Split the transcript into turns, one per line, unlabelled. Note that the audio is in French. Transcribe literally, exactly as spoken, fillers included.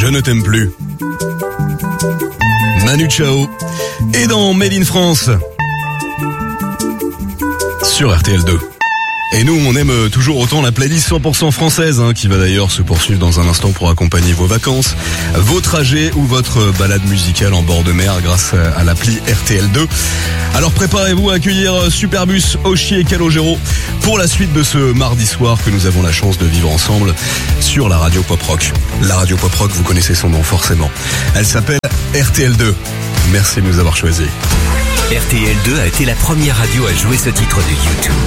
Je ne t'aime plus. Manu Chao. Et dans Made in France. Sur R T L deux. Et nous, on aime toujours autant la playlist cent pour cent française, hein, qui va d'ailleurs se poursuivre dans un instant pour accompagner vos vacances, vos trajets ou votre balade musicale en bord de mer grâce à l'appli R T L deux. Alors préparez-vous à accueillir Superbus, Oshi et Calogero pour la suite de ce mardi soir que nous avons la chance de vivre ensemble sur la radio Pop Rock. La radio Pop Rock, vous connaissez son nom forcément. Elle s'appelle R T L deux. Merci de nous avoir choisis.
R T L deux a été la première radio à jouer ce titre de YouTube.